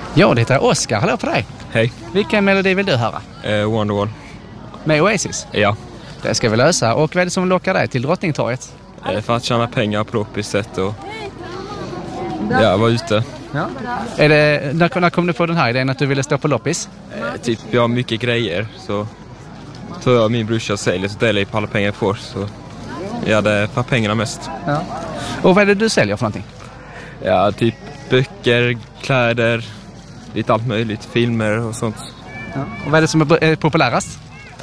Ja, det heter Oskar. Hallå på dig. Hej. Vilken melodi vill du höra? Wonderwall. Med Oasis? Ja. Det ska vi lösa. Och vad är det som lockar dig till Drottningtorget? För att tjäna pengar på loppis-sätt och vara ute. Ja. Är det, när kom du på den här idén att du ville stå på loppis? Typ jag har mycket grejer så tar jag min brorsa och säljer så delar jag på alla pengar jag får. Så ja, det är för pengarna mest. Ja. Och vad är det du säljer för någonting? Ja, typ böcker, kläder, lite allt möjligt, filmer och sånt. Ja. Och vad är det som är populärast?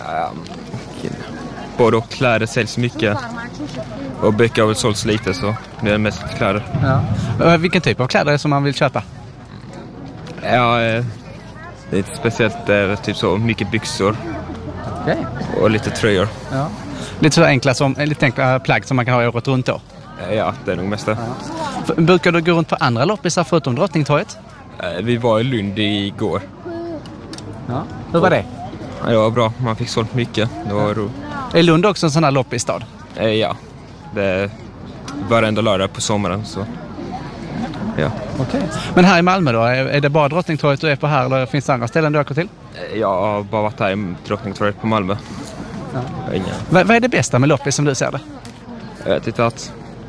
Både och kläder säljs mycket och böcker har väl sålts lite så det är mest kläder. Ja. Vilken typ av kläder är det som man vill köpa? Ja, det är inte speciellt typ så mycket byxor och lite tröjor. Ja. Lite enkla plagg som man kan ha året runt då? Ja, det är nog mest det. Ja. Brukar du gå runt på andra loppisar förutom Drottningtorget? Vi var i Lund igår. Ja. Hur var det? Ja, det var bra. Man fick sålt mycket. Det var roligt. Är Lund också en sån här loppisstad? Ja. Det är varenda lördag på sommaren. Så. Ja. Okay. Men här i Malmö då? Är det bara Drottningtorget du är på här eller finns det andra ställen du åker till? Jag har bara varit här i Drottningtorget på Malmö. Ja. Vad är det bästa med loppis som du ser det? Jag tycker att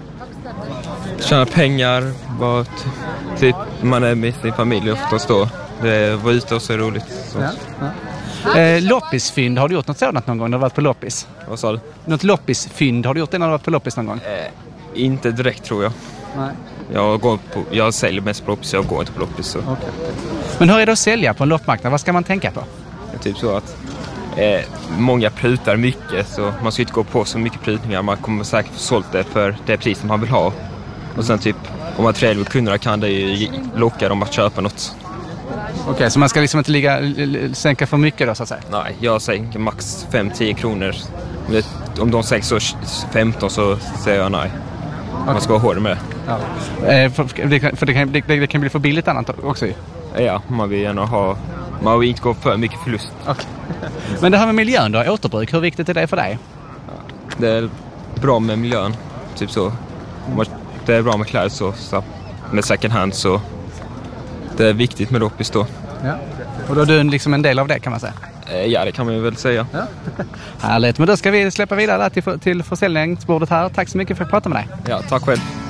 tjäna pengar, typ man är med sin familj oftast då. Det var ute och så är roligt. Så. Ja. Ja. Loppisfynd, har du gjort något sådant någon gång när du varit på loppis? Vad sa du? Något loppisfynd, har du gjort det när du varit på loppis någon gång? Inte direkt tror jag. Nej. Jag säljer mest på loppis, jag går inte på loppis. Så. Okay. Men hur är det att sälja på en loppmarknad? Vad ska man tänka på? Det är typ så att många prutar mycket så man ska inte gå på så mycket prutningar. Man kommer säkert få sålt det för det pris som man vill ha. Och sen typ om man tränar med kunderna kan det ju locka dem att köpa något. Okej, så man ska liksom inte sänka för mycket då så att säga? Nej, jag sänker max 5-10 kronor. Om de sänker så 15 så säger jag nej. Okay. Man ska vara hård med ja. För det kan bli för billigt annat också ju. Ja, man vill gärna ha. Man vill inte gå för mycket förlust. Okay. Men det här med miljön då, återbruk, hur viktigt är det för dig? Det är bra med miljön, typ så. Det är bra med kläder så med second hand så det är viktigt med loppis då. Ja. Och då är du liksom en del av det kan man säga? Ja, det kan man ju väl säga. Ja. Härligt, men då ska vi släppa vidare där till försäljningsbordet här. Tack så mycket för att prata med dig. Ja, tack själv.